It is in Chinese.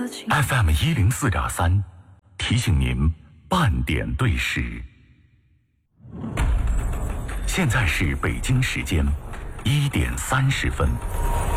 FM104.3，提醒您半点对时。现在是北京时间1点30分。